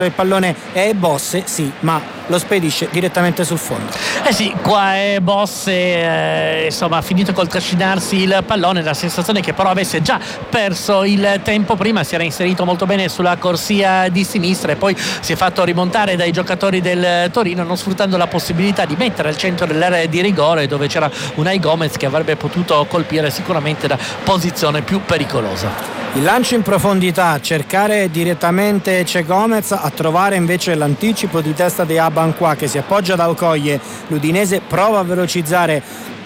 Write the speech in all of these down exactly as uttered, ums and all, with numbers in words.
il pallone è Bosse, sì, ma lo spedisce direttamente sul fondo. Eh sì, qua è Bosse, eh, insomma ha finito col trascinarsi il pallone, la sensazione che però avesse già perso il tempo prima, si era inserito molto bene sulla corsia di sinistra e poi si è fatto rimontare dai giocatori del Torino, non sfruttando la possibilità di mettere al centro dell'area di rigore dove c'era Unai Gomez che avrebbe potuto colpire sicuramente da posizione più pericolosa. Il lancio in profondità, cercare direttamente Che Gomez, a trovare invece l'anticipo di testa di Abanqua che si appoggia da Okoye. L'Udinese prova a velocizzare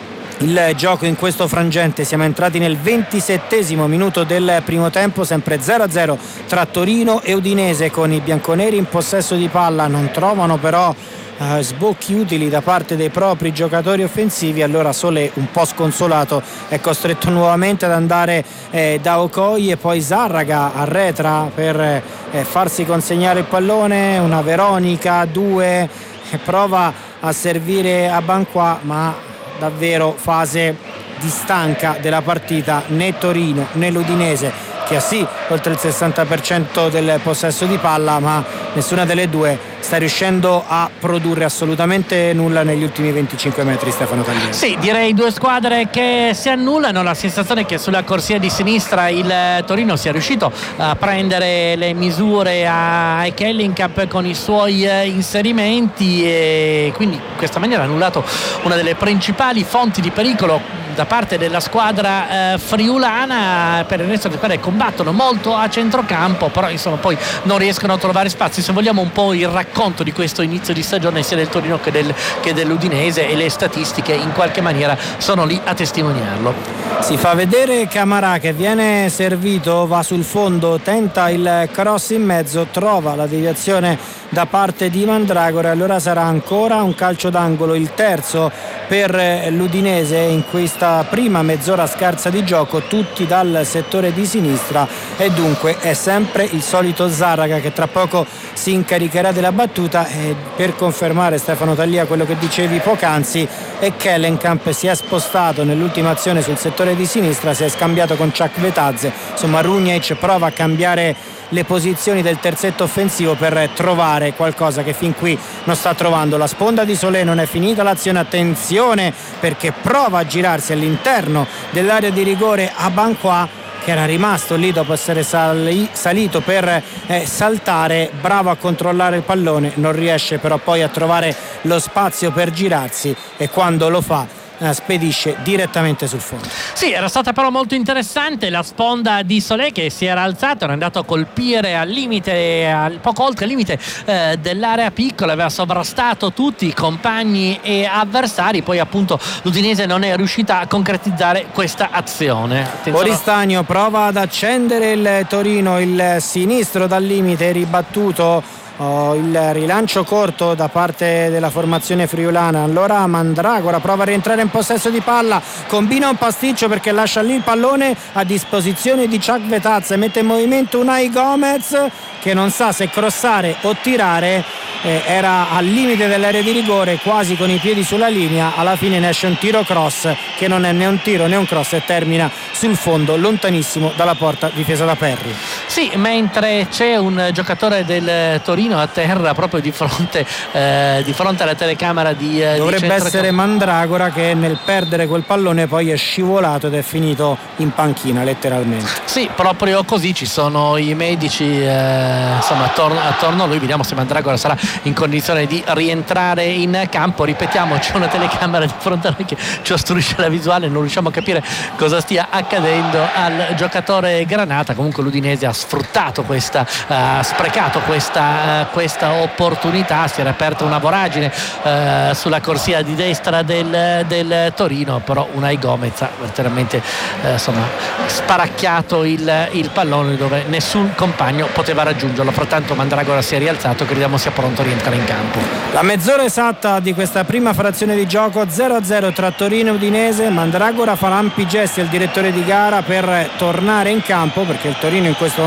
il gioco in questo frangente. Siamo entrati nel ventisettesimo minuto del primo tempo, sempre zero a zero tra Torino e Udinese, con i bianconeri in possesso di palla, non trovano però Uh, sbocchi utili da parte dei propri giocatori offensivi. Allora Solé, un po' sconsolato, è costretto nuovamente ad andare eh, da Okoye e poi Zarraga arretra per eh, farsi consegnare il pallone. Una Veronica, due, prova a servire a Abanqua, ma davvero fase di stanca della partita. Né Torino né l'Udinese, che ha sì oltre il sessanta per cento del possesso di palla, ma nessuna delle due sta riuscendo a produrre assolutamente nulla negli ultimi venticinque metri. Stefano Tagliani. Sì, direi due squadre che si annullano. La sensazione è che sulla corsia di sinistra il Torino sia riuscito a prendere le misure a Kellinkamp con i suoi inserimenti e quindi in questa maniera ha annullato una delle principali fonti di pericolo da parte della squadra eh, friulana. Per il resto le squadre combattono molto a centrocampo, però insomma poi non riescono a trovare spazi. Se vogliamo un po' il racconto di questo inizio di stagione sia del Torino che, del, che dell'Udinese, e le statistiche in qualche maniera sono lì a testimoniarlo. Si fa vedere Camarà che viene servito, va sul fondo, tenta il cross in mezzo, trova la deviazione da parte di Mandragora. Allora sarà ancora un calcio d'angolo, il terzo per l'Udinese in questa prima mezz'ora scarsa di gioco, tutti dal settore di sinistra, e dunque è sempre il solito Zarraga che tra poco si incaricherà della battuta. E per confermare, Stefano Taglia, quello che dicevi poc'anzi, e Kellenkamp si è spostato nell'ultima azione sul settore di sinistra, si è scambiato con Čakvetadze. Insomma, Runjaic prova a cambiare le posizioni del terzetto offensivo per trovare qualcosa che fin qui non sta trovando. La sponda di Solé, non è finita l'azione, attenzione perché prova a girarsi all'interno dell'area di rigore Abanqua, che era rimasto lì dopo essere sali, salito per eh, saltare, bravo a controllare il pallone, non riesce però poi a trovare lo spazio per girarsi, e quando lo fa spedisce direttamente sul fondo. Sì, era stata però molto interessante la sponda di Solé, che si era alzato, era andato a colpire al limite, al, poco oltre il limite eh, dell'area piccola, aveva sovrastato tutti i compagni e avversari, poi appunto l'Udinese non è riuscita a concretizzare questa azione. Attenzione. Oristagno prova ad accendere il Torino, il sinistro dal limite ribattuto. Oh, il rilancio corto da parte della formazione friulana. Allora Mandragora prova a rientrare in possesso di palla, combina un pasticcio perché lascia lì il pallone a disposizione di Čakvetadze, mette in movimento Unai Gomez che non sa se crossare o tirare, eh, era al limite dell'area di rigore, quasi con i piedi sulla linea. Alla fine ne esce un tiro cross che non è né un tiro né un cross e termina sul fondo, lontanissimo dalla porta difesa da Perri. Sì, mentre c'è un giocatore del Torino a terra proprio di fronte eh, di fronte alla telecamera di eh, dovrebbe di essere Mandragora, che nel perdere quel pallone poi è scivolato ed è finito in panchina letteralmente. Sì, proprio così, ci sono i medici eh, insomma attorno, attorno a lui. Vediamo se Mandragora sarà in condizione di rientrare in campo. Ripetiamo, c'è una telecamera di fronte a noi che ci ostruisce la visuale, non riusciamo a capire cosa stia accadendo al giocatore granata. Comunque l'Udinese ha sfruttato questa, ha sprecato questa, questa opportunità, si era aperta una voragine eh, sulla corsia di destra del, del Torino, però Unai Gomez ha letteralmente eh, insomma sparacchiato il, il pallone dove nessun compagno poteva raggiungerlo. Frattanto Mandragora si è rialzato, crediamo sia pronto a rientrare in campo. La mezz'ora esatta di questa prima frazione di gioco, zero a zero tra Torino e Udinese. Mandragora farà ampi gesti al direttore di gara per tornare in campo, perché il Torino in questo momento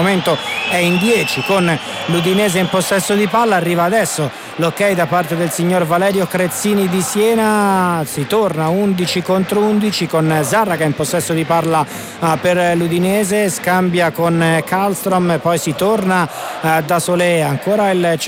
momento è in dieci con l'Udinese in possesso di palla. Arriva adesso l'ok da parte del signor Valerio Crezzini di Siena, si torna undici contro undici con Zarraga in possesso di palla per l'Udinese, scambia con Karlstrom, poi si torna da Solé, ancora il